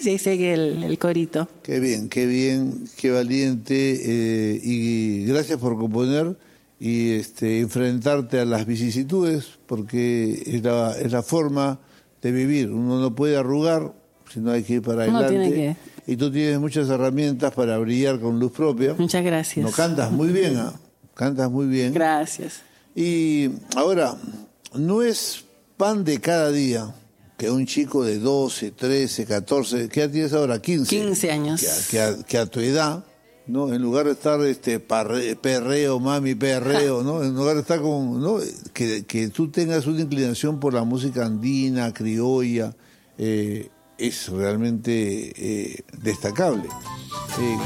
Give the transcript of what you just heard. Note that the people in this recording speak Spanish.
y ahí sigue el corito. Qué bien, qué valiente, y gracias por componer y enfrentarte a las vicisitudes, porque es la forma de vivir. Uno no puede arrugar, sino hay que ir para Uno adelante. tiene Y tú tienes muchas herramientas para brillar con luz propia. Muchas gracias. No, cantas muy bien, ¿ah? Cantas muy bien. Gracias. Y ahora, no es pan de cada día que un chico de 12, 13, 14, ¿qué edad tienes ahora? 15. 15 años. Que a tu edad, ¿no? En lugar de estar perreo, mami, perreo, ¿no? En lugar de estar con, ¿no? Que tú tengas una inclinación por la música andina, criolla, es realmente destacable.